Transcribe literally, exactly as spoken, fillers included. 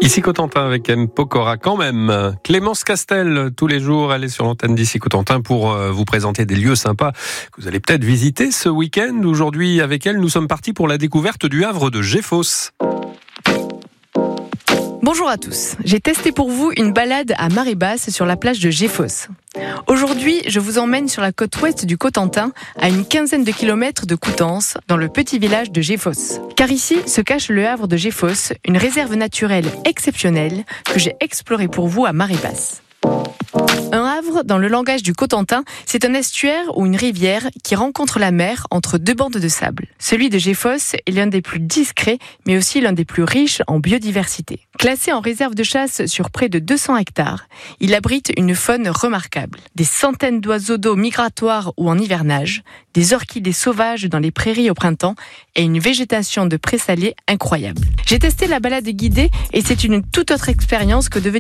Ici Cotentin avec M. Pokora quand même. Clémence Castel, tous les jours, elle est sur l'antenne d'Ici Cotentin pour vous présenter des lieux sympas que vous allez peut-être visiter ce week-end. Aujourd'hui, avec elle, nous sommes partis pour la découverte du havre de Géfos. Bonjour à tous, j'ai testé pour vous une balade à marée basse sur la plage de Géfos. Aujourd'hui, je vous emmène sur la côte ouest du Cotentin, à une quinzaine de kilomètres de Coutances, dans le petit village de Géfos. Car ici se cache le havre de Géfos, une réserve naturelle exceptionnelle que j'ai explorée pour vous à marée basse. Un havre, dans le langage du Cotentin, c'est un estuaire ou une rivière qui rencontre la mer entre deux bandes de sable. Celui de Géfos est l'un des plus discrets, mais aussi l'un des plus riches en biodiversité. Classé en réserve de chasse sur près de deux cents hectares, il abrite une faune remarquable. Des centaines d'oiseaux d'eau migratoires ou en hivernage, des orchidées sauvages dans les prairies au printemps et une végétation de présalés incroyable. J'ai testé la balade guidée et c'est une toute autre expérience que de venir